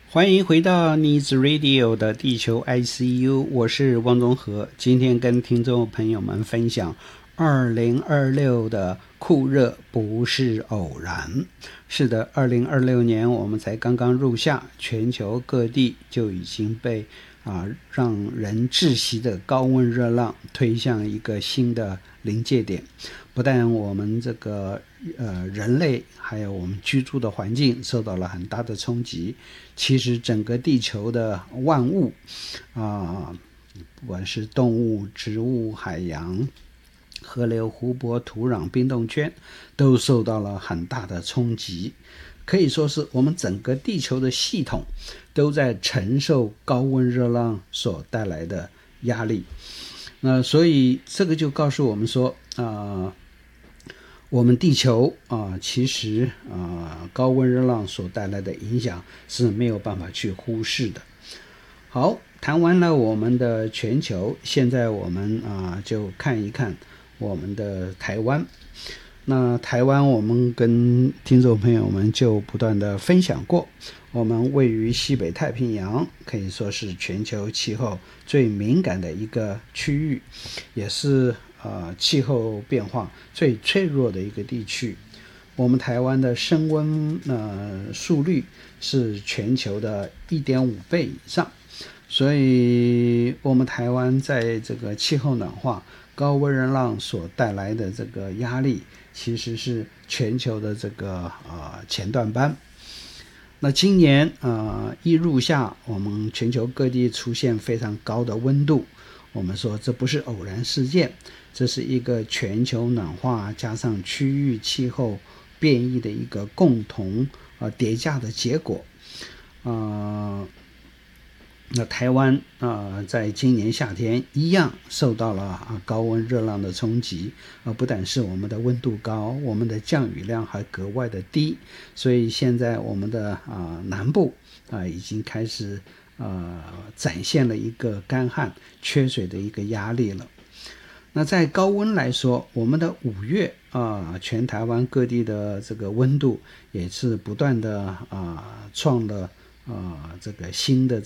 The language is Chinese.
欢迎回到 Needs Radio 的地球 ICU， 我是汪宗和。今天跟听众朋友们分享2026的酷热不是偶然。是的，2026年我们才刚刚入夏，全球各地就已经被让人窒息的高温热浪推向一个新的临界点。不但我们这个人类还有我们居住的环境受到了很大的冲击，其实整个地球的万物不管是动物、植物、海洋、河流、湖泊、土壤、冰冻圈都受到了很大的冲击，可以说是我们整个地球的系统都在承受高温热浪所带来的压力。所以这个就告诉我们说我们地球其实高温热浪所带来的影响是没有办法去忽视的。好，谈完了我们的全球，现在我们就看一看我们的台湾。那台湾我们跟听众朋友们就不断的分享过，我们位于西北太平洋，可以说是全球气候最敏感的一个区域，也是气候变化最脆弱的一个地区。我们台湾的升温速率是全球的 1.5 倍以上，所以我们台湾在这个气候暖化、高温热浪所带来的这个压力，其实是全球的这个前段班。那今年一入夏，我们全球各地出现非常高的温度，我们说这不是偶然事件，这是一个全球暖化加上区域气候变异的一个共同叠加的结果。那台湾在今年夏天一样受到了高温热浪的冲击，不但是我们的温度高，我们的降雨量还格外的低，所以现在我们的南部已经开始展现了一个干旱缺水的一个压力了。那在高温来说，我们的5月全台湾各地的这个温度也是不断的创了这个新的